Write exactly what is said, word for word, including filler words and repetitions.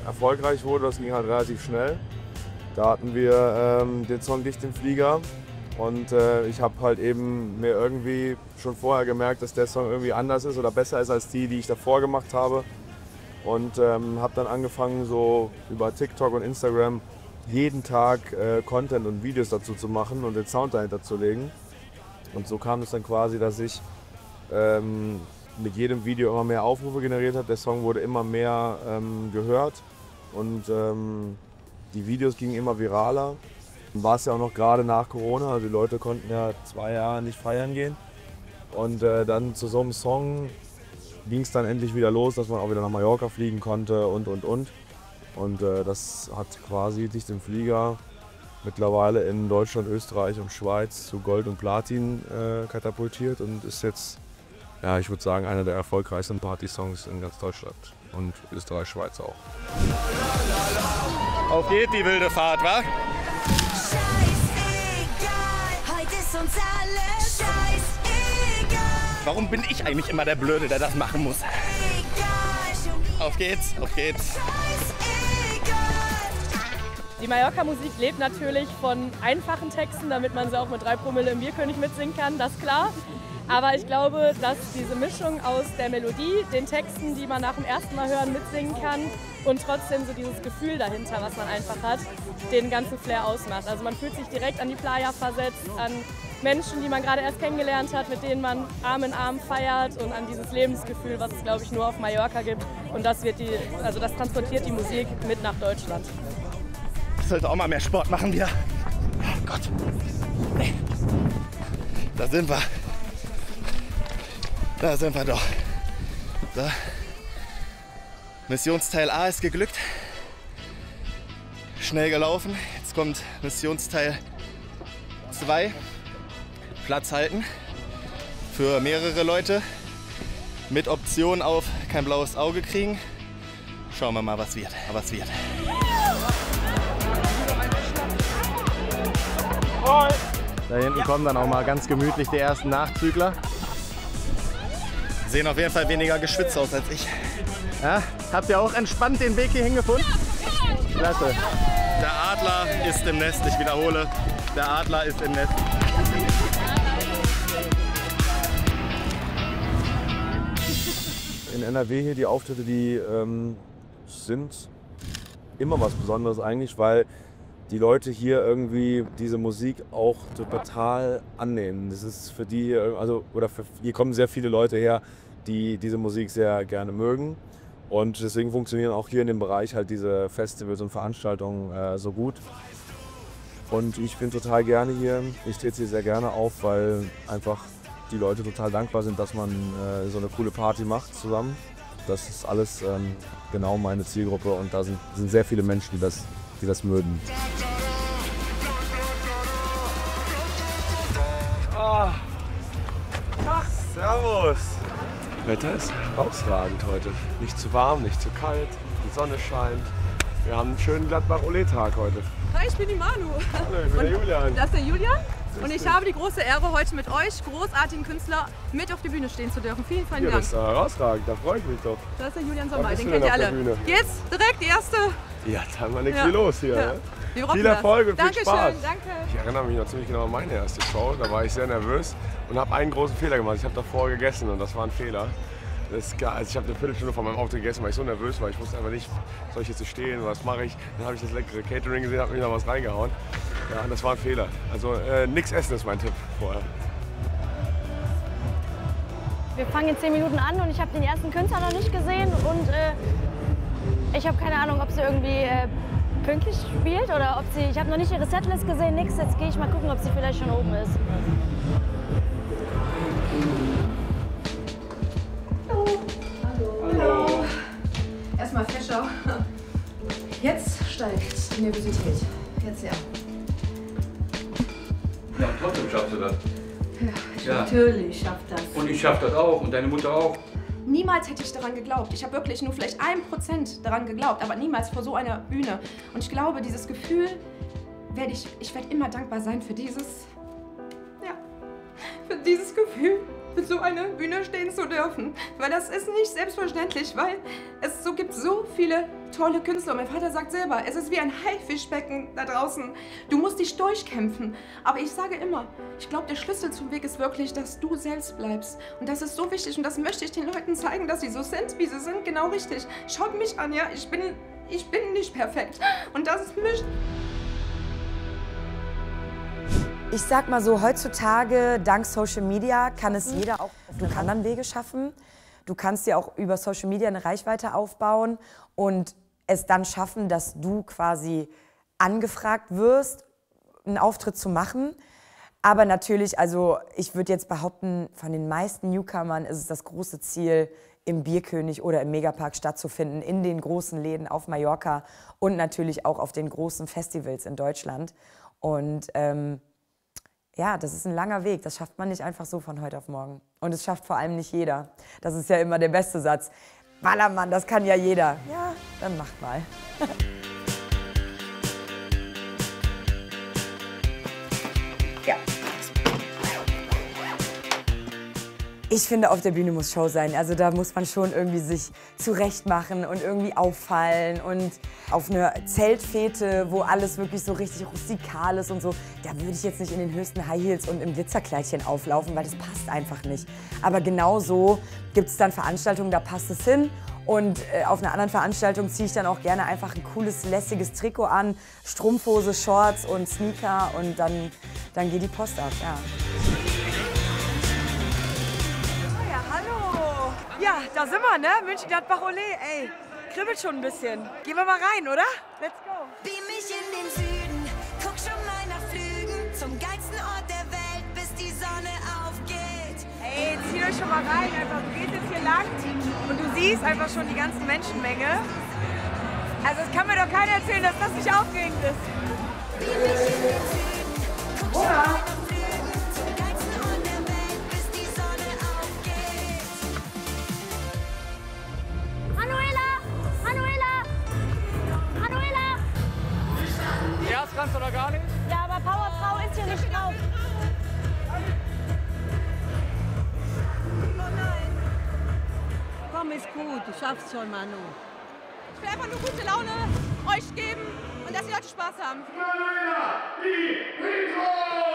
erfolgreich wurde, das ging halt relativ schnell. Da hatten wir ähm, den Song Dicht im Flieger und äh, ich habe halt eben mir irgendwie schon vorher gemerkt, dass der Song irgendwie anders ist oder besser ist als die, die ich davor gemacht habe. Und ähm, habe dann angefangen, so über TikTok und Instagram jeden Tag äh, Content und Videos dazu zu machen und den Sound dahinter zu legen. Und so kam es dann quasi, dass ich ähm, mit jedem Video immer mehr Aufrufe generiert habe. Der Song wurde immer mehr ähm, gehört und ähm, die Videos gingen immer viraler. War es ja auch noch gerade nach Corona, also die Leute konnten ja zwei Jahre nicht feiern gehen. Und äh, dann zu so einem Song ging es dann endlich wieder los, dass man auch wieder nach Mallorca fliegen konnte und und und. Und äh, das hat quasi Dicht im Flieger mittlerweile in Deutschland, Österreich und Schweiz zu Gold und Platin äh, katapultiert und ist jetzt, ja, ich würde sagen, einer der erfolgreichsten Party-Songs in ganz Deutschland und Österreich, Schweiz auch. Auf geht die wilde Fahrt, wa? Warum bin ich eigentlich immer der Blöde, der das machen muss? Auf geht's, auf geht's. Die Mallorca-Musik lebt natürlich von einfachen Texten, damit man sie auch mit drei Promille im Bierkönig mitsingen kann, das ist klar. Aber ich glaube, dass diese Mischung aus der Melodie, den Texten, die man nach dem ersten Mal hören, mitsingen kann und trotzdem so dieses Gefühl dahinter, was man einfach hat, den ganzen Flair ausmacht. Also man fühlt sich direkt an die Playa versetzt, an Menschen, die man gerade erst kennengelernt hat, mit denen man Arm in Arm feiert und an dieses Lebensgefühl, was es, glaube ich, nur auf Mallorca gibt. Und das wird die, also das transportiert die Musik mit nach Deutschland. Ich sollte auch mal mehr Sport machen wieder. Oh Gott. Da sind wir. Da sind wir doch. So. Missionsteil A ist geglückt. Schnell gelaufen. Jetzt kommt Missionsteil zwei. Platz halten. Für mehrere Leute. Mit Option auf kein blaues Auge kriegen. Schauen wir mal, was wird. Was wird. Da hinten kommen dann auch mal ganz gemütlich die ersten Nachzügler. Sehen auf jeden Fall weniger geschwitzt aus als ich. Ja, habt ihr auch entspannt den Weg hier hingefunden? Klasse. Der Adler ist im Nest, ich wiederhole. Der Adler ist im Nest. In N R W hier die Auftritte, die ähm, sind immer was Besonderes eigentlich, weil die Leute hier irgendwie diese Musik auch total annehmen. Das ist für die, also oder für, hier kommen sehr viele Leute her, die diese Musik sehr gerne mögen. Und deswegen funktionieren auch hier in dem Bereich halt diese Festivals und Veranstaltungen äh, so gut. Und ich bin total gerne hier. Ich trete hier sehr gerne auf, weil einfach die Leute total dankbar sind, dass man äh, so eine coole Party macht zusammen. Das ist alles ähm, genau meine Zielgruppe und da sind, sind sehr viele Menschen, die das, die das mögen. Oh. Ach, servus! Wetter ist herausragend heute. Nicht zu warm, nicht zu kalt, die Sonne scheint. Wir haben einen schönen Gladbach-Ole-Tag heute. Hi, ich bin die Manu. Hallo, ich bin der Julian. Das ist der Julian. Und ich habe die große Ehre, heute mit euch, großartigen Künstler, mit auf die Bühne stehen zu dürfen. Vielen, vielen Ja, Dank. das ist herausragend, da freue ich mich doch. Das ist der Julian Was Sommer, bist den du kennt denn ihr auf der alle. Bühne? Jetzt direkt die erste. Ja, da haben wir nichts Ja. viel los hier. Ja. Ne? Wir rocken Viel Erfolg und viel Dankeschön, Spaß. danke. Ich erinnere mich noch ziemlich genau an meine erste Show. Da war ich sehr nervös und habe einen großen Fehler gemacht. Ich habe davor gegessen und das war ein Fehler. Das ist geil. Also ich habe eine Viertelstunde vor meinem Auftritt gegessen, weil ich so nervös war. Ich wusste einfach nicht, soll ich jetzt hier stehen, was mache ich. Dann habe ich das leckere Catering gesehen, habe mir noch was reingehauen. Ja, und das war ein Fehler. Also äh, nichts essen ist mein Tipp vorher. Wir fangen in zehn Minuten an und ich habe den ersten Künstler noch nicht gesehen und äh, ich habe keine Ahnung, ob sie irgendwie äh, pünktlich spielt oder ob sie, ich habe noch nicht ihre Setlist gesehen, nix. Jetzt gehe ich mal gucken, ob sie vielleicht schon oben ist. Hallo. Erstmal Fischer. Jetzt steigt die Nervosität. Jetzt ja. Ja, trotzdem schaffst du das. Ja, ich Ja. natürlich schaff das. Und ich schaff das auch und deine Mutter auch. Niemals hätte ich daran geglaubt. Ich habe wirklich nur vielleicht ein Prozent daran geglaubt, aber niemals vor so einer Bühne. Und ich glaube, dieses Gefühl werde ich, ich werde immer dankbar sein für dieses, ja, für dieses Gefühl. für so eine Bühne stehen zu dürfen. Weil das ist nicht selbstverständlich, weil es so gibt so viele tolle Künstler. Mein Vater sagt selber, es ist wie ein Haifischbecken da draußen. Du musst dich durchkämpfen. Aber ich sage immer, ich glaube, der Schlüssel zum Weg ist wirklich, dass du selbst bleibst. Und das ist so wichtig und das möchte ich den Leuten zeigen, dass sie so sind, wie sie sind, genau richtig. Schaut mich an, ja, ich bin, ich bin nicht perfekt. Und das ist mich. Ich sag mal so, heutzutage, dank Social Media, kann es jeder auch auf anderen Wege schaffen. Du kannst dir auch über Social Media eine Reichweite aufbauen und es dann schaffen, dass du quasi angefragt wirst, einen Auftritt zu machen. Aber natürlich, also ich würde jetzt behaupten, von den meisten Newcomern ist es das große Ziel, im Bierkönig oder im Megapark stattzufinden, in den großen Läden auf Mallorca und natürlich auch auf den großen Festivals in Deutschland. Und ähm, ja, das ist ein langer Weg, das schafft man nicht einfach so von heute auf morgen. Und es schafft vor allem nicht jeder. Das ist ja immer der beste Satz. Ballermann, das kann ja jeder. Ja, dann macht mal. Ja. Ich finde, auf der Bühne muss Show sein. Also da muss man schon irgendwie sich zurechtmachen und irgendwie auffallen. Und auf eine Zeltfete, wo alles wirklich so richtig rustikal ist und so, da würde ich jetzt nicht in den höchsten High Heels und im Glitzerkleidchen auflaufen, weil das passt einfach nicht. Aber genau so gibt es dann Veranstaltungen, da passt es hin. Und äh, auf einer anderen Veranstaltung ziehe ich dann auch gerne einfach ein cooles, lässiges Trikot an, Strumpfhose, Shorts und Sneaker und dann, dann geht die Post ab, ja. Ja, da sind wir, ne? München-Gladbach-Ole, ey. Kribbelt schon ein bisschen. Gehen wir mal rein, oder? Let's go. Beam mich in den Süden, guck schon mal nach Flügen zum geilsten Ort der Welt, bis die Sonne aufgeht. Ey, zieht euch schon mal rein, einfach. Du gehst jetzt hier lang und du siehst einfach schon die ganze Menschenmenge. Also es kann mir doch keiner erzählen, dass das nicht aufregend ist. Beam mich in den Süden, guck schon mal nach Flügen zum geilsten Ort der Welt, bis die Sonne aufgeht. Manuela! Manuela! Manuela! Erst kannst du da gar nicht? Ja, aber Powerfrau ist hier nicht drauf. Oh nein. Komm, ist gut, du schaffst schon, Manu. Ich will einfach nur gute Laune euch geben und dass die Leute Spaß haben.